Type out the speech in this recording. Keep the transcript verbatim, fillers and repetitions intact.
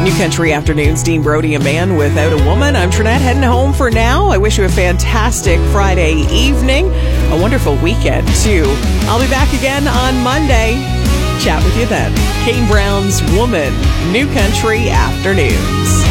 New Country Afternoons, Dean Brody, a man without a woman. I'm Trinette, heading home for now. I wish you a fantastic Friday evening, a wonderful weekend, too. I'll be back again on Monday. Chat with you then. Kane Brown's Woman, New Country Afternoons.